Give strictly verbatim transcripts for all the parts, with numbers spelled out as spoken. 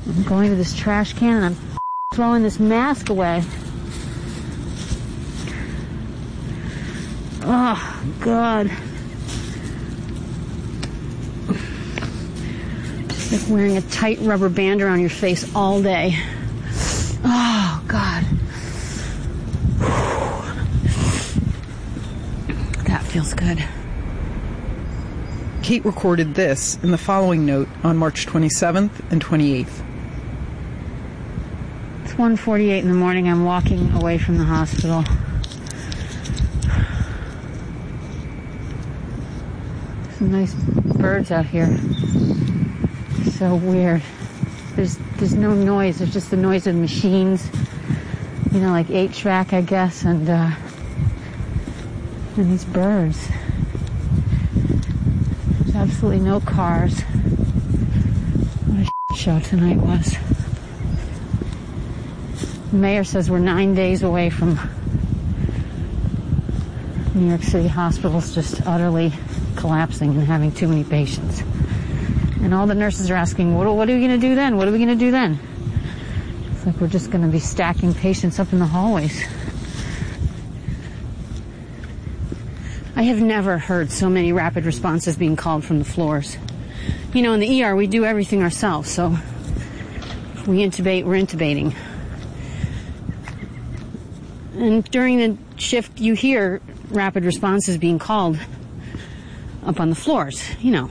I'm going to this trash can and I'm throwing this mask away. Oh, God. Just like wearing a tight rubber band around your face all day. Oh, God. That feels good. Kate recorded this in the following note on March twenty-seventh and twenty-eighth. It's one forty-eight in the morning. I'm walking away from the hospital. Some nice birds out here. So weird. There's there's no noise. There's just the noise of machines. You know, like eight track, I guess, and uh, and these birds. There's absolutely no cars. What a shit show tonight was. The mayor says we're nine days away from New York City hospitals just utterly collapsing and having too many patients. And all the nurses are asking, what, what are we going to do then? What are we going to do then? It's like we're just going to be stacking patients up in the hallways. I have never heard so many rapid responses being called from the floors. You know, in the E R, we do everything ourselves, so if we intubate, we're intubating. And during the shift, you hear rapid responses being called up on the floors, you know.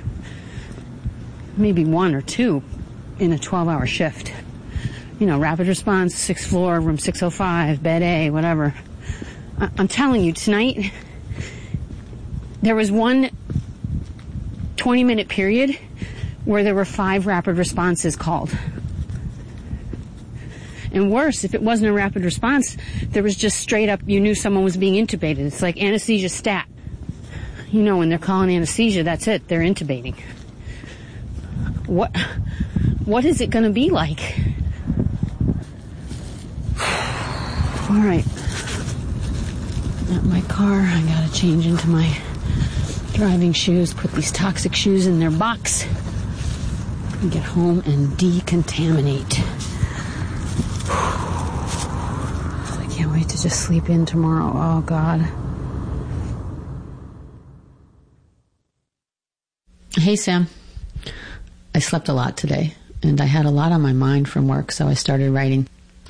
Maybe one or two in a twelve-hour shift. You know, rapid response, sixth floor, room six oh five, bed A, whatever. I- I'm telling you, tonight, there was one twenty-minute period where there were five rapid responses called. And worse, if it wasn't a rapid response, there was just straight up, you knew someone was being intubated. It's like anesthesia stat. You know, when they're calling anesthesia, that's it. They're intubating. What, what is it going to be like? All right. At my car, I got to change into my driving shoes, put these toxic shoes in their box, and get home and decontaminate. I can't wait to just sleep in tomorrow. Oh, God. Hey, Sam. I slept a lot today, and I had a lot on my mind from work, so I started writing.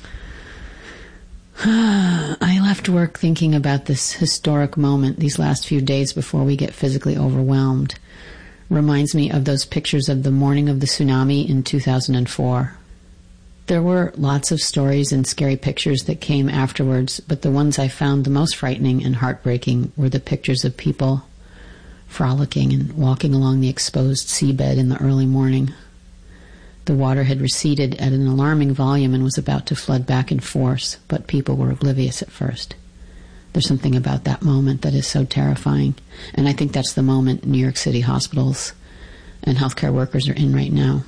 I left work thinking about this historic moment these last few days before we get physically overwhelmed. Reminds me of those pictures of the morning of the tsunami in two thousand four. There were lots of stories and scary pictures that came afterwards, but the ones I found the most frightening and heartbreaking were the pictures of people frolicking and walking along the exposed seabed in the early morning. The water had receded at an alarming volume and was about to flood back in force, but people were oblivious at first. There's something about that moment that is so terrifying, and I think that's the moment New York City hospitals and healthcare workers are in right now.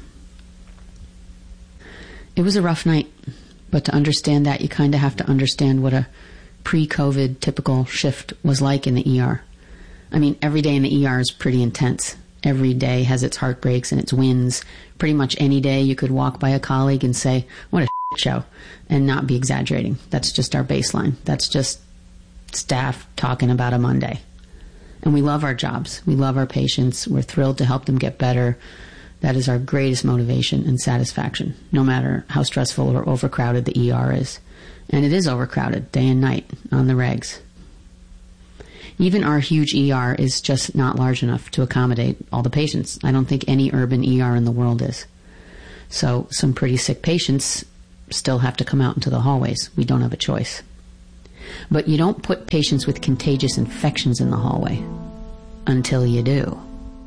It was a rough night, but to understand that, you kind of have to understand what a pre-COVID typical shift was like in the E R. I mean, every day in the E R is pretty intense. Every day has its heartbreaks and its wins. Pretty much any day you could walk by a colleague and say, what a shit show, and not be exaggerating. That's just our baseline. That's just staff talking about a Monday. And we love our jobs. We love our patients. We're thrilled to help them get better. That is our greatest motivation and satisfaction, no matter how stressful or overcrowded the E R is. And it is overcrowded day and night on the regs. Even our huge E R is just not large enough to accommodate all the patients. I don't think any urban E R in the world is. So some pretty sick patients still have to come out into the hallways. We don't have a choice. But you don't put patients with contagious infections in the hallway until you do.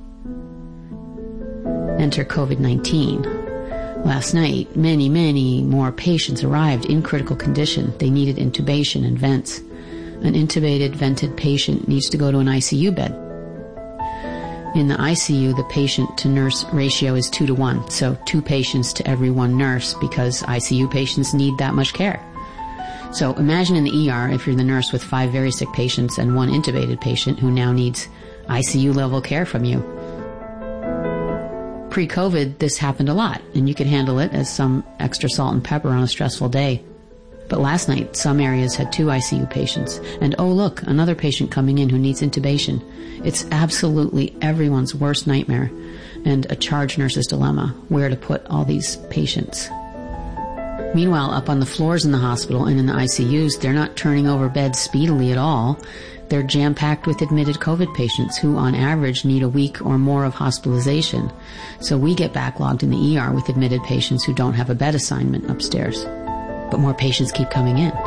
Enter COVID nineteen. Last night, many, many more patients arrived in critical condition. They needed intubation and vents. An intubated, vented patient needs to go to an I C U bed. In the I C U, the patient-to-nurse ratio is two to one, so two patients to every one nurse, because I C U patients need that much care. So imagine in the E R if you're the nurse with five very sick patients and one intubated patient who now needs I C U-level care from you. pre-COVID, this happened a lot, and you could handle it as some extra salt and pepper on a stressful day. But last night, some areas had two I C U patients, and oh look, another patient coming in who needs intubation. It's absolutely everyone's worst nightmare, and a charge nurse's dilemma, where to put all these patients. Meanwhile, up on the floors in the hospital and in the I C Us, they're not turning over beds speedily at all. They're jam-packed with admitted COVID patients who, on average, need a week or more of hospitalization. So we get backlogged in the E R with admitted patients who don't have a bed assignment upstairs. But more patients keep coming in.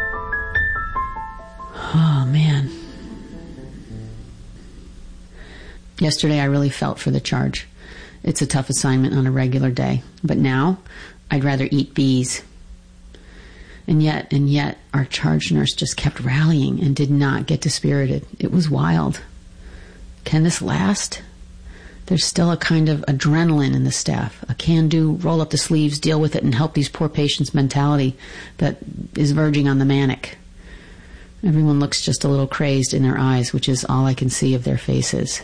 Oh, man. Yesterday, I really felt for the charge. It's a tough assignment on a regular day. But now, I'd rather eat bees. And yet, and yet, our charge nurse just kept rallying and did not get dispirited. It was wild. Can this last? There's still a kind of adrenaline in the staff, a can-do, roll up the sleeves, deal with it, and help these poor patients mentality that is verging on the manic. Everyone looks just a little crazed in their eyes, which is all I can see of their faces.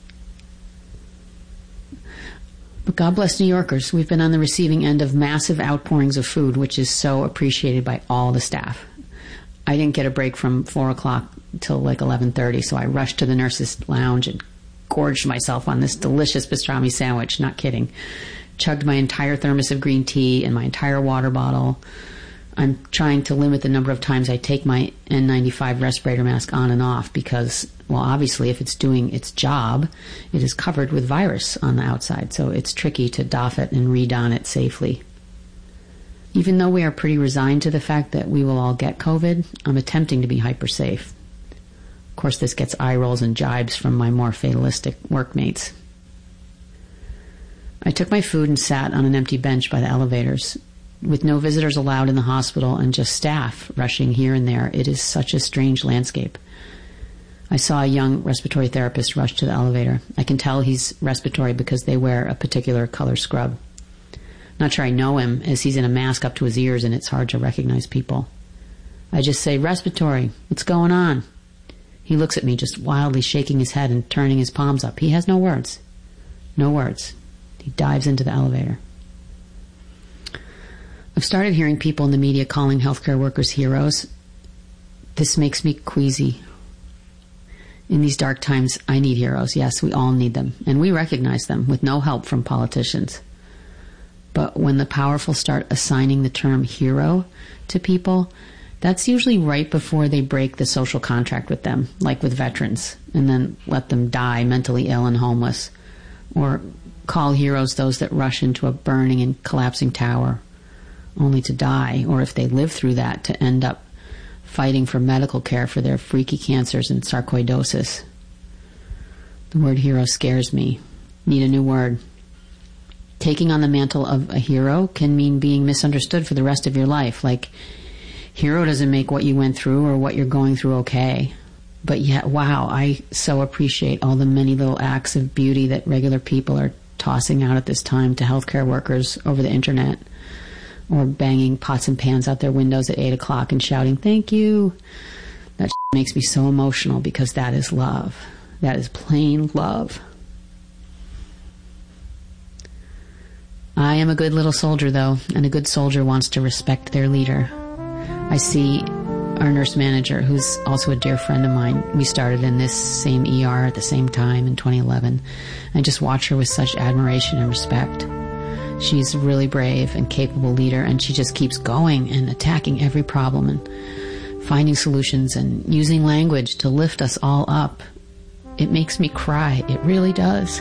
But God bless New Yorkers. We've been on the receiving end of massive outpourings of food, which is so appreciated by all the staff. I didn't get a break from four o'clock till like eleven thirty, so I rushed to the nurses' lounge and gorged myself on this delicious pastrami sandwich, not kidding. Chugged my entire thermos of green tea and my entire water bottle. I'm trying to limit the number of times I take my N ninety-five respirator mask on and off because, well, obviously if it's doing its job, it is covered with virus on the outside, so it's tricky to doff it and re-don it safely. Even though we are pretty resigned to the fact that we will all get COVID, I'm attempting to be hyper safe. Of course, this gets eye rolls and jibes from my more fatalistic workmates. I took my food and sat on an empty bench by the elevators. With no visitors allowed in the hospital and just staff rushing here and there, it is such a strange landscape. I saw a young respiratory therapist rush to the elevator. I can tell he's respiratory because they wear a particular color scrub. Not sure I know him, as he's in a mask up to his ears and it's hard to recognize people. I just say, "Respiratory, what's going on?" He looks at me, just wildly shaking his head and turning his palms up. He has no words. No words. He dives into the elevator. I've started hearing people in the media calling healthcare workers heroes. This makes me queasy. In these dark times, I need heroes. Yes, we all need them. And we recognize them with no help from politicians. But when the powerful start assigning the term hero to people, that's usually right before they break the social contract with them, like with veterans, and then let them die mentally ill and homeless. Or call heroes those that rush into a burning and collapsing tower, only to die, or if they live through that, to end up fighting for medical care for their freaky cancers and sarcoidosis. The word hero scares me. Need a new word. Taking on the mantle of a hero can mean being misunderstood for the rest of your life, like hero doesn't make what you went through or what you're going through okay. But yet, wow, I so appreciate all the many little acts of beauty that regular people are tossing out at this time to healthcare workers over the internet, or banging pots and pans out their windows at eight o'clock and shouting, "Thank you." That makes me so emotional because that is love. That is plain love. I am a good little soldier, though, and a good soldier wants to respect their leader. I see our nurse manager, who's also a dear friend of mine. We started in this same E R at the same time in twenty eleven. I just watch her with such admiration and respect. She's a really brave and capable leader, and she just keeps going and attacking every problem and finding solutions and using language to lift us all up. It makes me cry. It really does.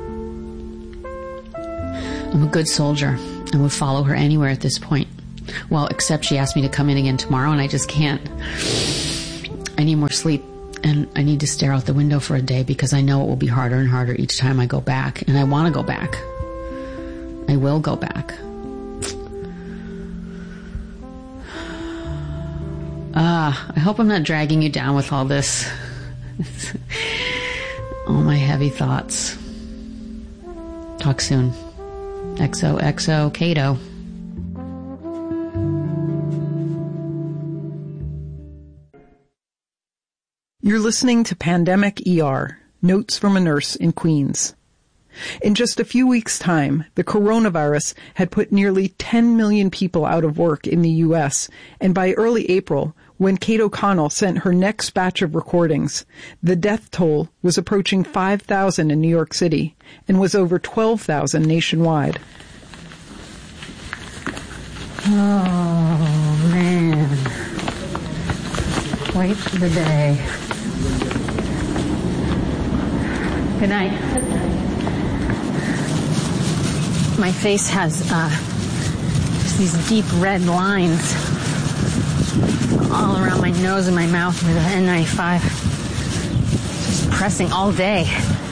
I'm a good soldier and would follow her anywhere at this point. Well, except she asked me to come in again tomorrow, and I just can't. I need more sleep, and I need to stare out the window for a day because I know it will be harder and harder each time I go back, and I want to go back. I will go back. Ah, I hope I'm not dragging you down with all this. All my heavy thoughts. Talk soon. X O X O Kato. You're listening to Pandemic E R, Notes from a Nurse in Queens. In just a few weeks' time, the coronavirus had put nearly ten million people out of work in the U S, and by early April, when Kate O'Connell sent her next batch of recordings, the death toll was approaching five thousand in New York City and was over twelve thousand nationwide. Oh, man. Wait for the day. Good night. My face has uh, just these deep red lines all around my nose and my mouth with an N ninety-five. Just pressing all day.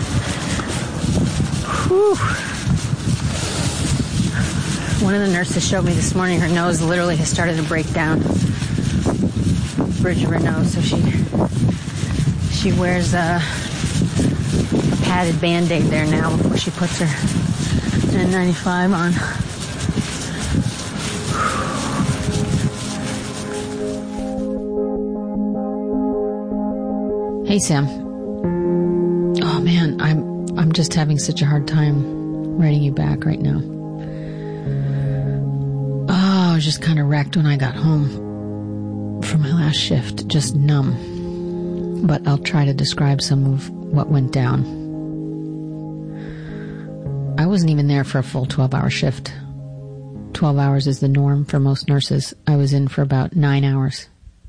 Whew. One of the nurses showed me this morning her nose literally has started to break down. Bridge of her nose, so she she wears a, a padded Band-Aid there now before she puts her N ninety-five on. Hey, Sam. Oh man, I'm I'm just having such a hard time writing you back right now. Oh, I was just kind of wrecked when I got home from my last shift, just numb. But I'll try to describe some of what went down. I wasn't even there for a full twelve-hour shift. twelve hours is the norm for most nurses. I was in for about nine hours.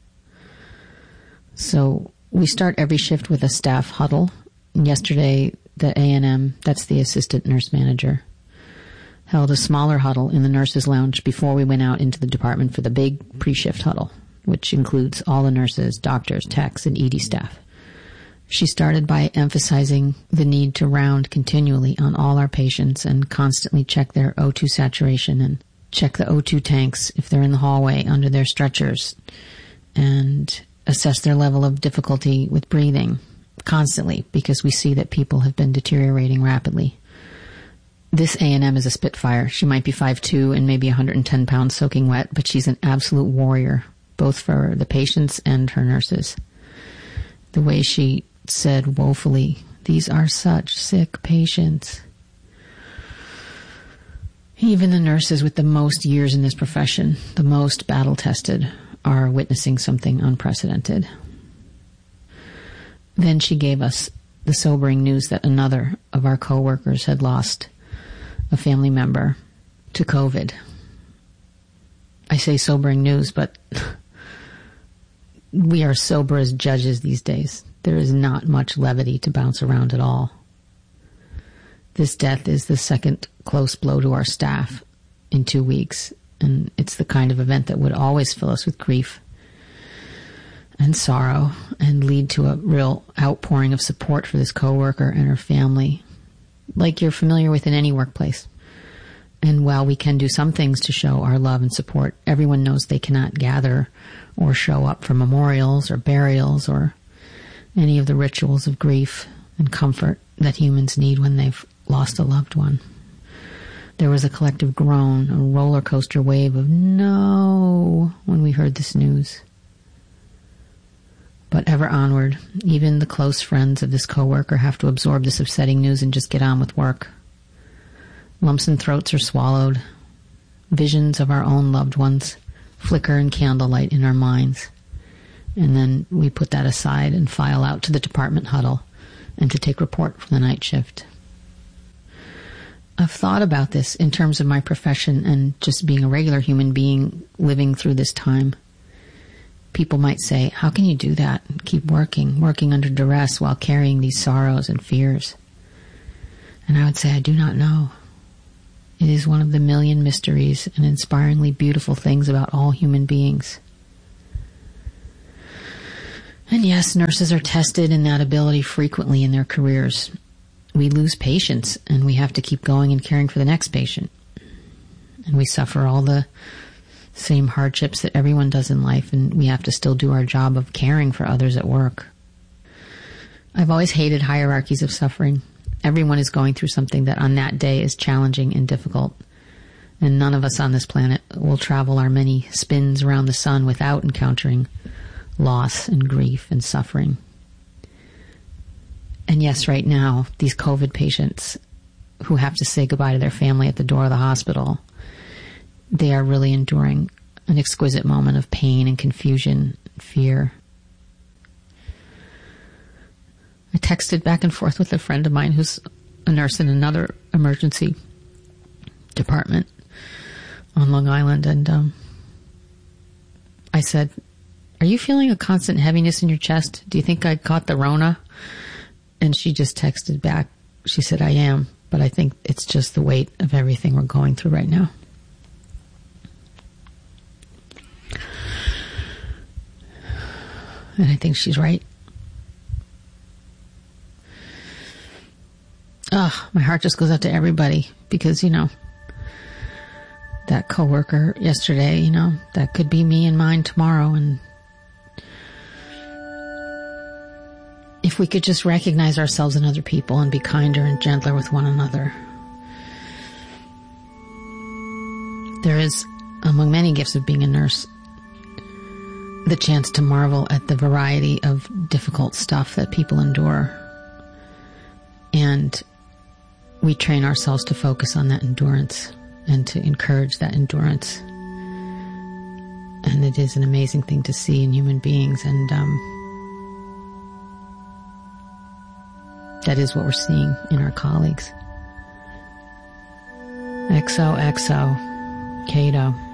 So we start every shift with a staff huddle. And yesterday, the A N M, that's the assistant nurse manager, held a smaller huddle in the nurses' lounge before we went out into the department for the big pre-shift huddle, which includes all the nurses, doctors, techs, and E D staff. She started by emphasizing the need to round continually on all our patients and constantly check their O two saturation and check the O two tanks if they're in the hallway under their stretchers, and assess their level of difficulty with breathing constantly, because we see that people have been deteriorating rapidly. This A N M is a Spitfire. She might be five foot two and maybe one hundred ten pounds soaking wet, but she's an absolute warrior, both for the patients and her nurses. The way she said woefully, "These are such sick patients." Even the nurses with the most years in this profession, the most battle-tested, are witnessing something unprecedented. Then she gave us the sobering news that another of our co-workers had lost a family member to COVID. I say sobering news, but we are sober as judges these days. There is not much levity to bounce around at all. This death is the second close blow to our staff in two weeks, and it's the kind of event that would always fill us with grief and sorrow and lead to a real outpouring of support for this coworker and her family, like you're familiar with in any workplace. And while we can do some things to show our love and support, everyone knows they cannot gather or show up for memorials or burials or any of the rituals of grief and comfort that humans need when they've lost a loved one. There was a collective groan, a roller coaster wave of no when we heard this news. But ever onward, even the close friends of this coworker have to absorb this upsetting news and just get on with work. Lumps and throats are swallowed. Visions of our own loved ones flicker in candlelight in our minds. And then we put that aside and file out to the department huddle and to take report from the night shift. I've thought about this in terms of my profession and just being a regular human being living through this time. People might say, how can you do that and keep working, working under duress while carrying these sorrows and fears? And I would say, I do not know. It is one of the million mysteries and inspiringly beautiful things about all human beings. And yes, nurses are tested in that ability frequently in their careers. We lose patience, and we have to keep going and caring for the next patient. And we suffer all the same hardships that everyone does in life, and we have to still do our job of caring for others at work. I've always hated hierarchies of suffering. Everyone is going through something that on that day is challenging and difficult, and none of us on this planet will travel our many spins around the sun without encountering loss and grief and suffering. And yes, right now, these COVID patients, who have to say goodbye to their family at the door of the hospital, they are really enduring an exquisite moment of pain and confusion, and fear. I texted back and forth with a friend of mine who's a nurse in another emergency department on Long Island, and um, I said, "Are you feeling a constant heaviness in your chest? Do you think I caught the Rona?" And she just texted back. She said, "I am, but I think it's just the weight of everything we're going through right now." And I think she's right. Ugh, my heart just goes out to everybody because, you know, that coworker yesterday, you know, that could be me and mine tomorrow. And if we could just recognize ourselves and other people and be kinder and gentler with one another. There is, among many gifts of being a nurse, the chance to marvel at the variety of difficult stuff that people endure. And we train ourselves to focus on that endurance and to encourage that endurance. And it is an amazing thing to see in human beings. And um, that is what we're seeing in our colleagues. X O X O, Cato.